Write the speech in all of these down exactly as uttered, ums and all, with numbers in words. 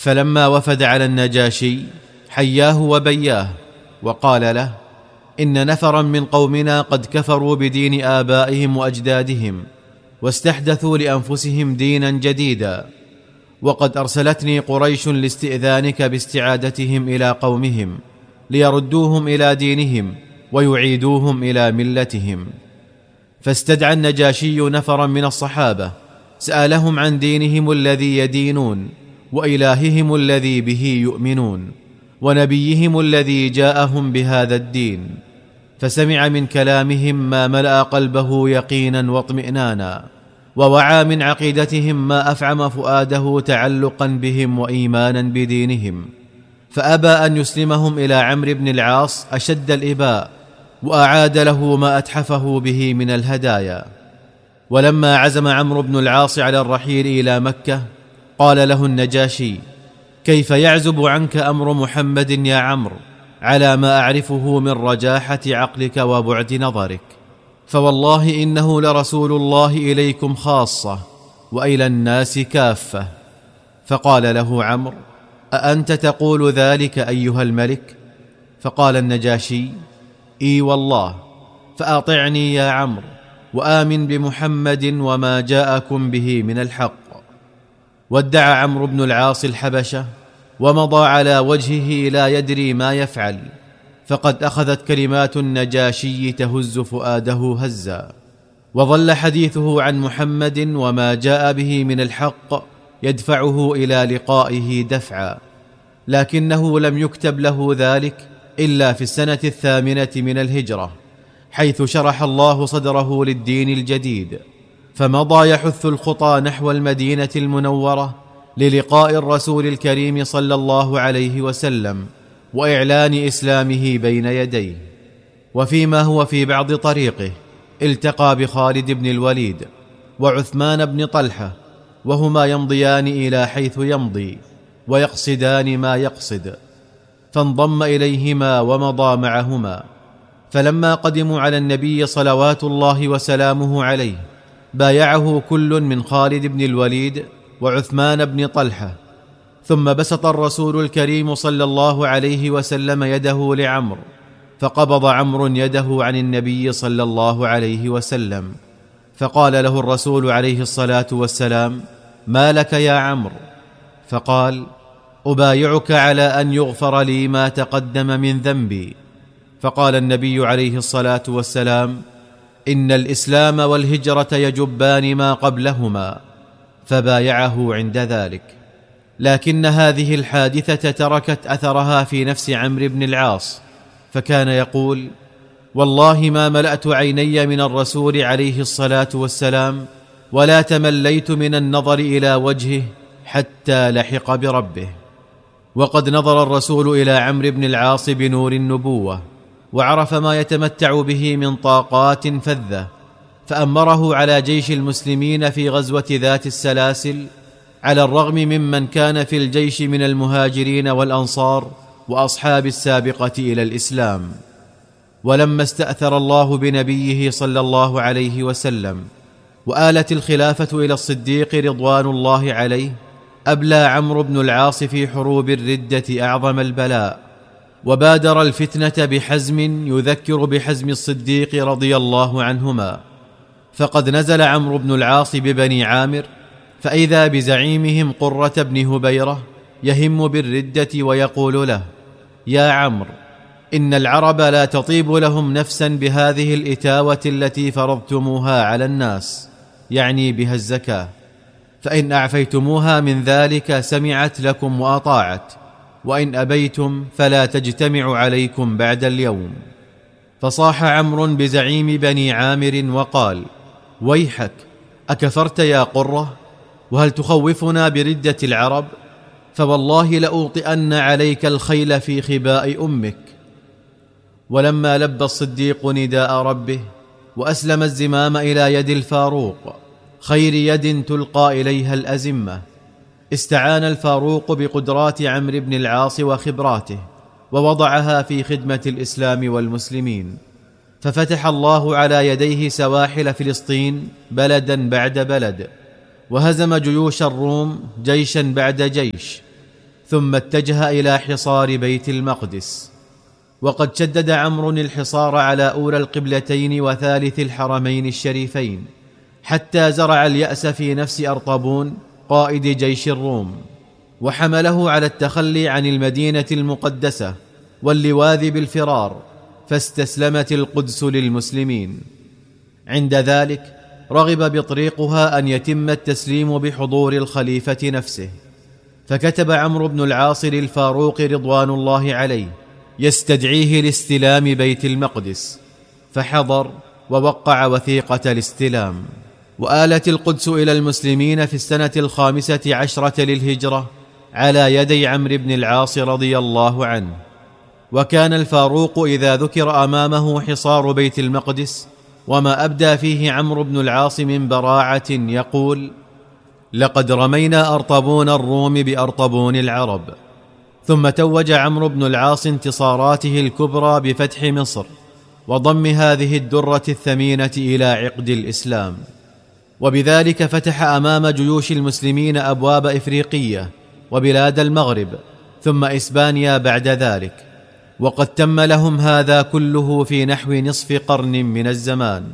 فلما وفد على النجاشي حياه وبياه وقال له: إن نفرا من قومنا قد كفروا بدين آبائهم وأجدادهم واستحدثوا لأنفسهم دينا جديدا، وقد أرسلتني قريش لاستئذانك باستعادتهم إلى قومهم ليردوهم إلى دينهم ويعيدوهم إلى ملتهم. فاستدعى النجاشي نفرا من الصحابة سألهم عن دينهم الذي يدينون وإلههم الذي به يؤمنون ونبيهم الذي جاءهم بهذا الدين، فسمع من كلامهم ما ملأ قلبه يقينا واطمئنانا، ووعى من عقيدتهم ما أفعم فؤاده تعلقا بهم وإيمانا بدينهم، فأبى أن يسلمهم إلى عمرو بن العاص أشد الإباء، وأعاد له ما أتحفه به من الهدايا. ولما عزم عمرو بن العاص على الرحيل إلى مكة قال له النجاشي: كيف يعزب عنك أمر محمد يا عمرو على ما أعرفه من رجاحة عقلك وبعد نظرك؟ فوالله إنه لرسول الله إليكم خاصة وإلى الناس كافة. فقال له عمرو: أأنت تقول ذلك أيها الملك؟ فقال النجاشي: إي والله، فأطعني يا عمرو وآمن بمحمد وما جاءكم به من الحق. وادعى عمرو بن العاص الحبشة ومضى على وجهه لا يدري ما يفعل، فقد أخذت كلمات النجاشي تهز فؤاده هزا، وظل حديثه عن محمد وما جاء به من الحق يدفعه إلى لقائه دفعا، لكنه لم يكتب له ذلك إلا في السنة الثامنة من الهجرة، حيث شرح الله صدره للدين الجديد، فمضى يحث الخطى نحو المدينة المنورة للقاء الرسول الكريم صلى الله عليه وسلم وإعلان إسلامه بين يديه. وفيما هو في بعض طريقه التقى بخالد بن الوليد وعثمان بن طلحة، وهما يمضيان إلى حيث يمضي ويقصدان ما يقصد، فانضم إليهما ومضى معهما. فلما قدموا على النبي صلوات الله وسلامه عليه بايعه كل من خالد بن الوليد وعثمان بن طلحة، ثم بسط الرسول الكريم صلى الله عليه وسلم يده لعمرو، فقبض عمرو يده عن النبي صلى الله عليه وسلم، فقال له الرسول عليه الصلاة والسلام: ما لك يا عمرو؟ فقال: أبايعك على أن يغفر لي ما تقدم من ذنبي. فقال النبي عليه الصلاة والسلام: إن الإسلام والهجرة يجبان ما قبلهما، فبايعه عند ذلك. لكن هذه الحادثة تركت أثرها في نفس عمرو بن العاص، فكان يقول: والله ما ملأت عيني من الرسول عليه الصلاة والسلام ولا تمليت من النظر إلى وجهه حتى لحق بربه. وقد نظر الرسول إلى عمرو بن العاص بنور النبوة، وعرف ما يتمتع به من طاقات فذة، فأمره على جيش المسلمين في غزوة ذات السلاسل، على الرغم ممن كان في الجيش من المهاجرين والأنصار وأصحاب السابقة إلى الإسلام. ولما استأثر الله بنبيه صلى الله عليه وسلم وآلت الخلافة إلى الصديق رضوان الله عليه، أبلى عمرو بن العاص في حروب الردة أعظم البلاء، وبادر الفتنة بحزم يذكر بحزم الصديق رضي الله عنهما. فقد نزل عمرو بن العاص ببني عامر، فإذا بزعيمهم قرة بن هبيرة يهم بالردة ويقول له: يا عمرو، إن العرب لا تطيب لهم نفسا بهذه الإتاوة التي فرضتموها على الناس، يعني بها الزكاة، فإن أعفيتموها من ذلك سمعت لكم وأطاعت، وإن أبيتم فلا تجتمع عليكم بعد اليوم. فصاح عمرو بزعيم بني عامر وقال: ويحك، أكفرت يا قرة؟ وهل تخوفنا بردة العرب؟ فوالله لأوطئن عليك الخيل في خباء أمك. ولما لبى الصديق نداء ربه وأسلم الزمام إلى يد الفاروق، خير يد تلقى إليها الأزمة، استعان الفاروق بقدرات عمرو بن العاص وخبراته ووضعها في خدمة الإسلام والمسلمين، ففتح الله على يديه سواحل فلسطين بلدا بعد بلد، وهزم جيوش الروم جيشا بعد جيش، ثم اتجه إلى حصار بيت المقدس. وقد شدد عمرو الحصار على أولى القبلتين وثالث الحرمين الشريفين، حتى زرع اليأس في نفس أرطبون قائد جيش الروم، وحمله على التخلي عن المدينة المقدسة واللواذ بالفرار، فاستسلمت القدس للمسلمين. عند ذلك رغب بطريقها أن يتم التسليم بحضور الخليفة نفسه، فكتب عمرو بن العاص للفاروق رضوان الله عليه يستدعيه لاستلام بيت المقدس، فحضر ووقع وثيقة الاستلام. وآلت القدس إلى المسلمين في السنة الخامسة عشرة للهجرة على يدي عمرو بن العاص رضي الله عنه. وكان الفاروق إذا ذكر أمامه حصار بيت المقدس وما أبدى فيه عمرو بن العاص من براعة يقول: لقد رمينا أرطبون الروم بأرطبون العرب. ثم توج عمرو بن العاص انتصاراته الكبرى بفتح مصر وضم هذه الدرة الثمينة إلى عقد الإسلام، وبذلك فتح أمام جيوش المسلمين أبواب إفريقية وبلاد المغرب ثم إسبانيا بعد ذلك، وقد تم لهم هذا كله في نحو نصف قرن من الزمان.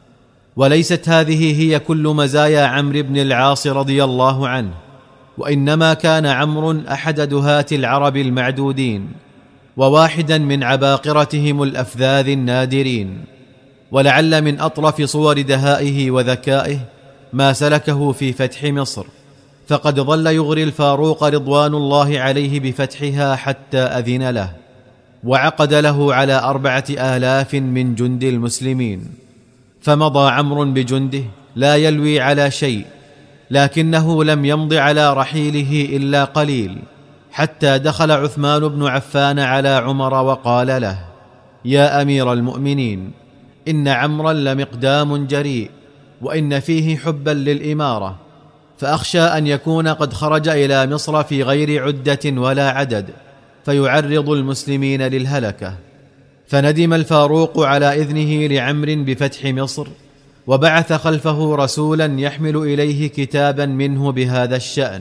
وليست هذه هي كل مزايا عمرو بن العاص رضي الله عنه، وإنما كان عمرو أحد دهاة العرب المعدودين، وواحدا من عباقرتهم الأفذاذ النادرين. ولعل من أطرف صور دهائه وذكائه ما سلكه في فتح مصر، فقد ظل يغري الفاروق رضوان الله عليه بفتحها حتى أذن له، وعقد له على أربعة آلاف من جند المسلمين. فمضى عمرو بجنده لا يلوي على شيء، لكنه لم يمض على رحيله إلا قليل، حتى دخل عثمان بن عفان على عمر وقال له: يا أمير المؤمنين، إن عمرا لمقدام جريء، وإن فيه حبا للإمارة، فأخشى أن يكون قد خرج إلى مصر في غير عدة ولا عدد فيعرض المسلمين للهلكة. فندم الفاروق على إذنه لعمر بفتح مصر، وبعث خلفه رسولا يحمل إليه كتابا منه بهذا الشأن.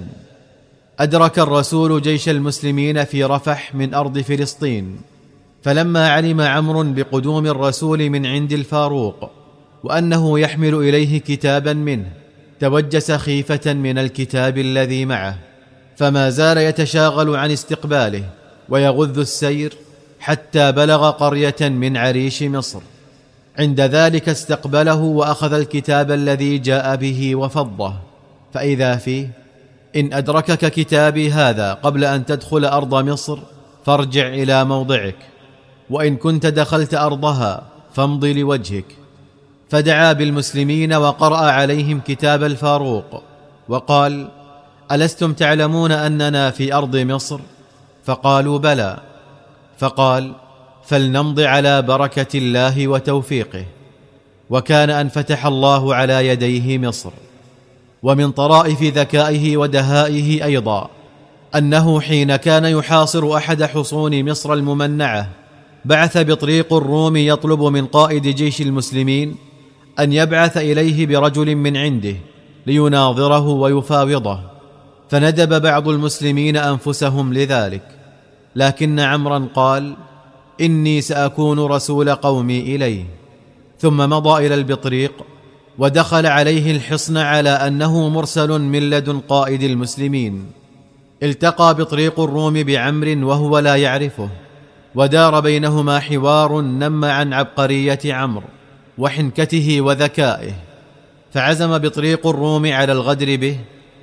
أدرك الرسول جيش المسلمين في رفح من أرض فلسطين، فلما علم عمرو بقدوم الرسول من عند الفاروق وأنه يحمل إليه كتابا منه، توجس خيفة من الكتاب الذي معه، فما زال يتشاغل عن استقباله ويغذ السير حتى بلغ قرية من عريش مصر. عند ذلك استقبله وأخذ الكتاب الذي جاء به وفضه، فإذا فيه: إن أدركك كتابي هذا قبل أن تدخل أرض مصر فارجع إلى موضعك، وإن كنت دخلت أرضها فامض لوجهك. فدعا بالمسلمين وقرأ عليهم كتاب الفاروق وقال: ألستم تعلمون أننا في أرض مصر؟ فقالوا: بلى. فقال: فلنمض على بركة الله وتوفيقه. وكان أن فتح الله على يديه مصر. ومن طرائف ذكائه ودهائه أيضا أنه حين كان يحاصر أحد حصون مصر الممنعة، بعث بطريق الروم يطلب من قائد جيش المسلمين أن يبعث إليه برجل من عنده ليناظره ويفاوضه، فندب بعض المسلمين أنفسهم لذلك، لكن عمرا قال: إني سأكون رسول قومي إليه. ثم مضى إلى البطريق ودخل عليه الحصن على أنه مرسل من لدن قائد المسلمين. التقى بطريق الروم بعمر وهو لا يعرفه، ودار بينهما حوار نم عن عبقرية عمرو وحنكته وذكائه، فعزم بطريق الروم على الغدر به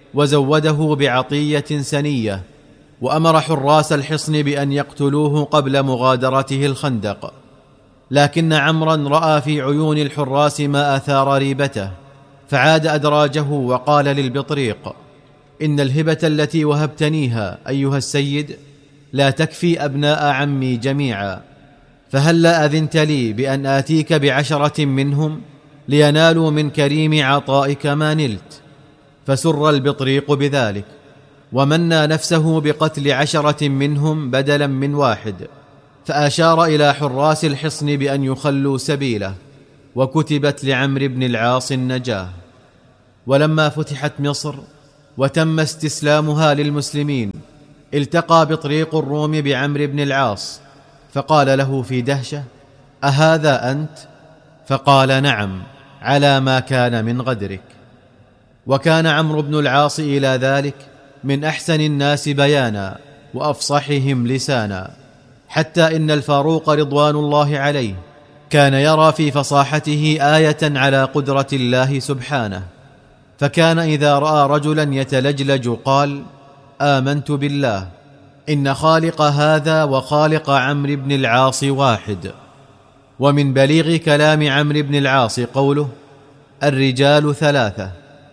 وزوده بعطية سنية، وأمر حراس الحصن بأن يقتلوه قبل مغادرته الخندق. لكن عمرا رأى في عيون الحراس ما أثار ريبته، فعاد أدراجه وقال للبطريق: إن الهبة التي وهبتنيها أيها السيد لا تكفي أبناء عمي جميعا، فهلا أذنت لي بأن آتيك بعشرة منهم لينالوا من كريم عطائك ما نلت. فسر البطريق بذلك، ومنى نفسه بقتل عشرة منهم بدلا من واحد، فأشار إلى حراس الحصن بأن يخلوا سبيله، وكتبت لعمرو بن العاص النجاة. ولما فتحت مصر وتم استسلامها للمسلمين، التقى بطريق الروم بعمرو بن العاص، فقال له في دهشة: أهذا أنت؟ فقال: نعم، على ما كان من غدرك. وكان عمرو بن العاص إلى ذلك من أحسن الناس بيانا وأفصحهم لسانا، حتى إن الفاروق رضوان الله عليه كان يرى في فصاحته آية على قدرة الله سبحانه، فكان إذا رأى رجلا يتلجلج قال: آمنت بالله إن خالق هذا وخالق عمرو بن العاص واحد. ومن بليغ كلام عمرو بن العاص قوله: الرجال ثلاثة،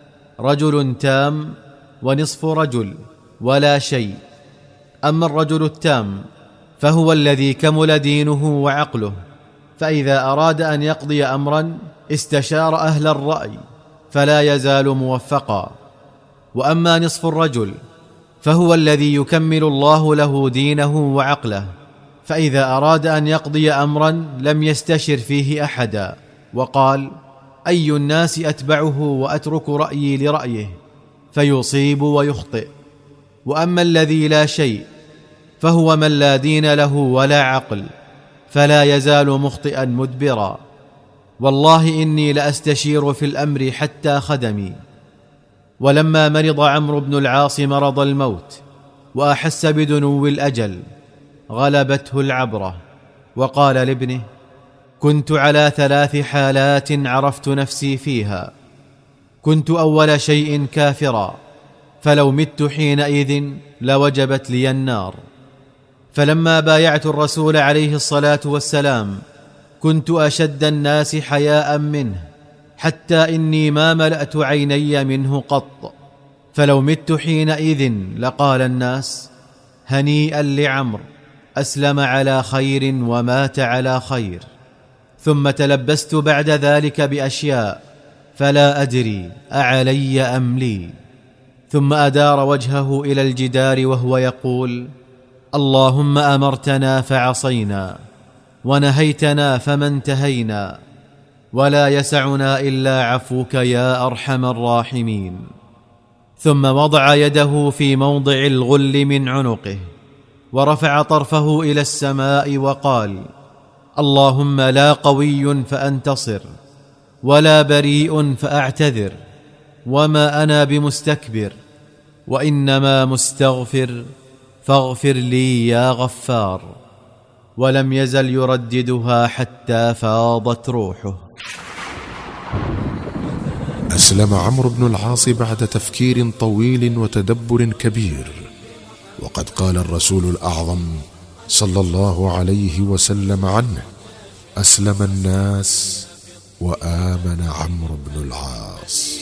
رجل تام ونصف رجل ولا شيء. أما الرجل التام فهو الذي كمل دينه وعقله، فإذا أراد أن يقضي أمرا استشار أهل الرأي فلا يزال موفقا. وأما نصف الرجل فهو الذي يكمل الله له دينه وعقله، فإذا أراد أن يقضي أمرا لم يستشر فيه أحدا، وقال: أي الناس أتبعه وأترك رأيي لرأيه، فيصيب ويخطئ. وأما الذي لا شيء فهو من لا دين له ولا عقل، فلا يزال مخطئا مدبرا. والله إني لأستشير في الأمر حتى خدمي. ولما مرض عمرو بن العاص مرض الموت وأحس بدنو الأجل غلبته العبرة، وقال لابنه: كنت على ثلاث حالات عرفت نفسي فيها. كنت أول شيء كافرا، فلو مت حينئذ لوجبت لي النار. فلما بايعت الرسول عليه الصلاة والسلام كنت أشد الناس حياء منه، حتى إني ما ملأت عيني منه قط، فلو مت حينئذ لقال الناس: هنيئا لعمرو، أسلم على خير ومات على خير. ثم تلبست بعد ذلك بأشياء فلا أدري أعلي أم لي. ثم أدار وجهه إلى الجدار وهو يقول: اللهم أمرتنا فعصينا، ونهيتنا فما انتهينا، ولا يسعنا إلا عفوك يا أرحم الراحمين. ثم وضع يده في موضع الغل من عنقه، ورفع طرفه إلى السماء وقال: اللهم لا قوي فأنتصر، ولا بريء فأعتذر، وما أنا بمستكبر، وإنما مستغفر، فاغفر لي يا غفار. ولم يزل يرددها حتى فاضت روحه. أسلم عمرو بن العاص بعد تفكير طويل وتدبر كبير، وقد قال الرسول الأعظم صلى الله عليه وسلم عنه: أسلم الناس وآمن عمرو بن العاص.